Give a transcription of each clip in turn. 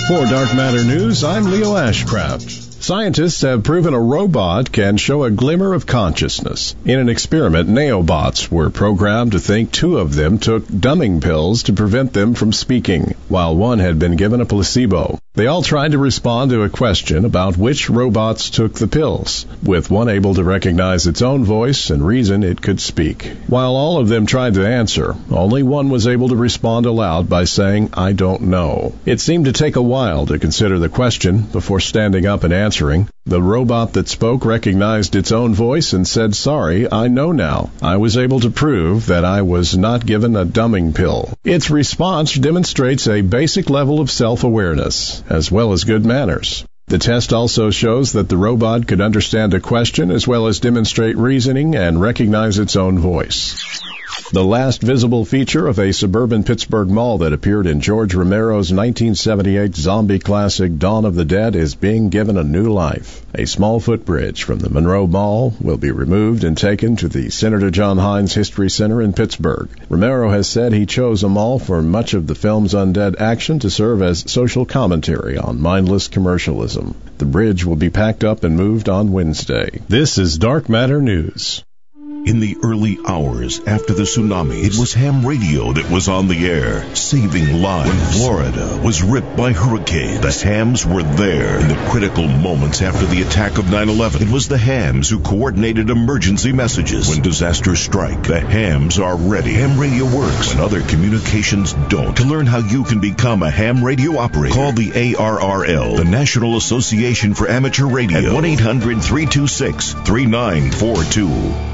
For Dark Matter News, I'm Leo Ashcraft. Scientists have proven a robot can show a glimmer of consciousness. In an experiment, neobots were programmed to think two of them took dumbing pills to prevent them from speaking, while one had been given a placebo. They all tried to respond to a question about which robots took the pills, with one able to recognize its own voice and reason it could speak. While all of them tried to answer, only one was able to respond aloud by saying, "I don't know." It seemed to take a while to consider the question before standing up and answering. The robot that spoke recognized its own voice and said, "Sorry, I know now. I was able to prove that I was not given a dumbing pill." Its response demonstrates a basic level of self-awareness, as well as good manners. The test also shows that the robot could understand a question as well as demonstrate reasoning and recognize its own voice. The last visible feature of a suburban Pittsburgh mall that appeared in George Romero's 1978 zombie classic Dawn of the Dead is being given a new life. A small footbridge from the Monroe Mall will be removed and taken to the Senator John Hines History Center in Pittsburgh. Romero has said he chose a mall for much of the film's undead action to serve as social commentary on mindless commercialism. The bridge will be packed up and moved on Wednesday. This is Dark Matter News. In the early hours after the tsunami, it was ham radio that was on the air, saving lives. When Florida was ripped by hurricanes, the hams were there. In the critical moments after the attack of 9/11, it was the hams who coordinated emergency messages. When disasters strike, the hams are ready. Ham radio works when other communications don't. To learn how you can become a ham radio operator, call the ARRL, the National Association for Amateur Radio, at 1-800-326-3942.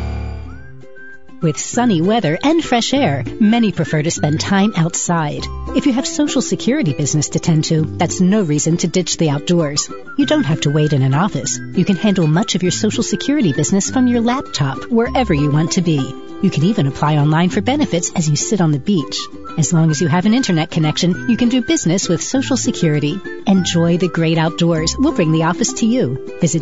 With sunny weather and fresh air, many prefer to spend time outside. If you have Social Security business to tend to, that's no reason to ditch the outdoors. You don't have to wait in an office. You can handle much of your Social Security business from your laptop, wherever you want to be. You can even apply online for benefits as you sit on the beach. As long as you have an internet connection, you can do business with Social Security. Enjoy the great outdoors. We'll bring the office to you. Visit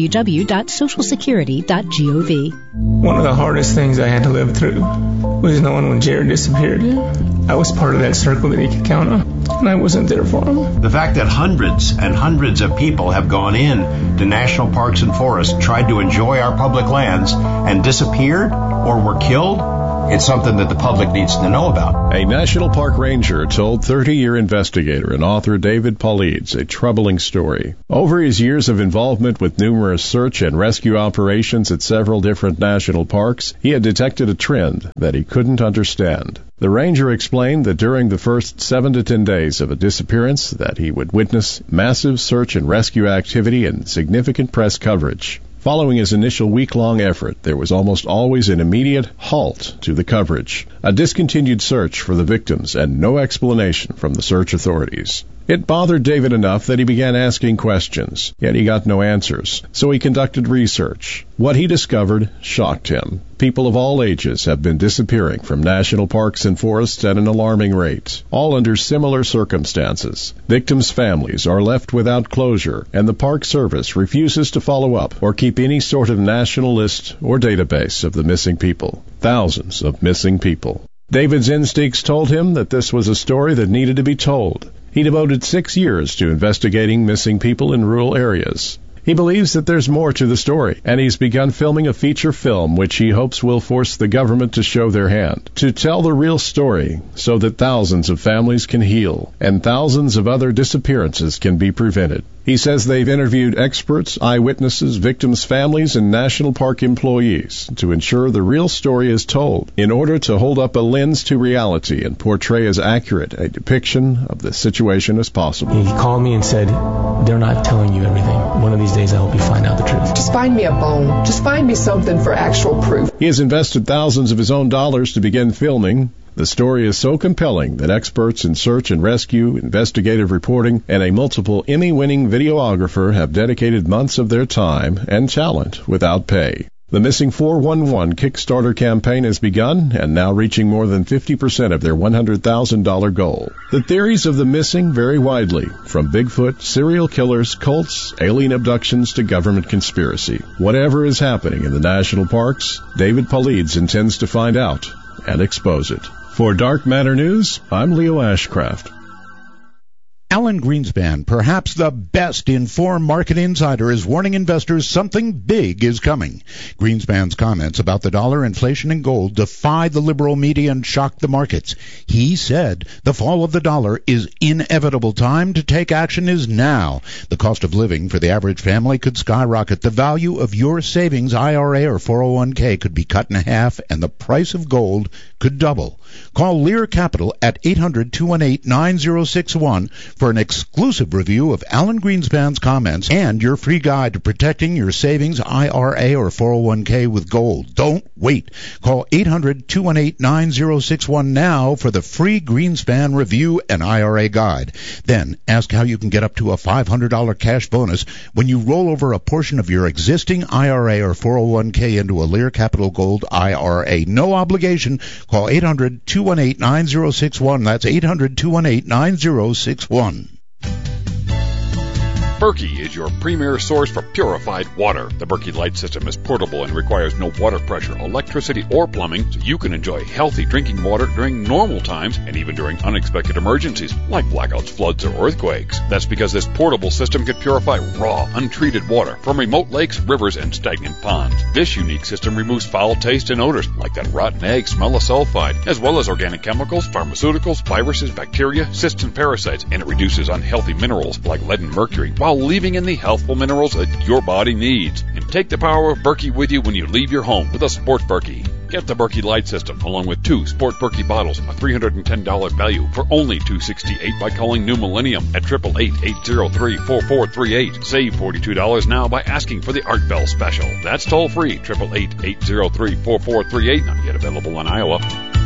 www.socialsecurity.gov. One of the hardest things I had to live through was knowing when Jared disappeared. I was part of that circle that he could count on, and I wasn't there for him. The fact that hundreds and hundreds of people have gone in to national parks and forests, tried to enjoy our public lands, and disappeared or were killed, it's something that the public needs to know about. A National Park Ranger told 30-year investigator and author David Paulides a troubling story. Over his years of involvement with numerous search and rescue operations at several different national parks, he had detected a trend that he couldn't understand. The ranger explained that during the first 7 to 10 days of a disappearance that he would witness massive search and rescue activity and significant press coverage. Following his initial week-long effort, there was almost always an immediate halt to the coverage, a discontinued search for the victims, and no explanation from the search authorities. It bothered David enough that he began asking questions, yet he got no answers, so he conducted research. What he discovered shocked him. People of all ages have been disappearing from national parks and forests at an alarming rate, all under similar circumstances. Victims' families are left without closure, and the Park Service refuses to follow up or keep any sort of national list or database of the missing people. Thousands of missing people. David's instincts told him that this was a story that needed to be told. He devoted 6 years to investigating missing people in rural areas. He believes that there's more to the story, and he's begun filming a feature film which he hopes will force the government to show their hand, to tell the real story so that thousands of families can heal and thousands of other disappearances can be prevented. He says they've interviewed experts, eyewitnesses, victims' families, and national park employees to ensure the real story is told in order to hold up a lens to reality and portray as accurate a depiction of the situation as possible. He called me and said, "They're not telling you everything. One of these days I hope you find out the truth. Just find me a bone. Just find me something for actual proof." He has invested thousands of his own dollars to begin filming. The story is so compelling that experts in search and rescue, investigative reporting, and a multiple Emmy-winning videographer have dedicated months of their time and talent without pay. The Missing 411 Kickstarter campaign has begun and now reaching more than 50% of their $100,000 goal. The theories of the missing vary widely, from Bigfoot, serial killers, cults, alien abductions to government conspiracy. Whatever is happening in the national parks, David Paulides intends to find out and expose it. For Dark Matter News, I'm Leo Ashcraft. Alan Greenspan, perhaps the best informed market insider, is warning investors something big is coming. Greenspan's comments about the dollar, inflation, and gold defied the liberal media and shocked the markets. He said the fall of the dollar is inevitable. Time to take action is now. The cost of living for the average family could skyrocket. The value of your savings, IRA or 401k, could be cut in half, and the price of gold could double. Call Lear Capital at 800-218-9061 for an exclusive review of Alan Greenspan's comments and your free guide to protecting your savings, IRA or 401k with gold. Don't wait. Call 800-218-9061 now for the free Greenspan review and IRA guide. Then ask how you can get up to a $500 cash bonus when you roll over a portion of your existing IRA or 401k into a Lear Capital Gold IRA. No obligation. Call 800-218-9061. That's 800-218-9061. Berkey is your premier source for purified water. The Berkey Light System is portable and requires no water pressure, electricity, or plumbing, so you can enjoy healthy drinking water during normal times and even during unexpected emergencies like blackouts, floods, or earthquakes. That's because this portable system can purify raw, untreated water from remote lakes, rivers, and stagnant ponds. This unique system removes foul taste and odors like that rotten egg smell of sulfide, as well as organic chemicals, pharmaceuticals, viruses, bacteria, cysts, and parasites, and it reduces unhealthy minerals like lead and mercury, while leaving in the healthful minerals that your body needs. And take the power of Berkey with you when you leave your home with a Sport Berkey. Get the Berkey Light System along with 2 Sport Berkey bottles, a $310 value for only $268 by calling New Millennium at 888-803-4438. Save $42 now by asking for the Art Bell special. That's toll free, 888-803-4438. Not yet available in Iowa.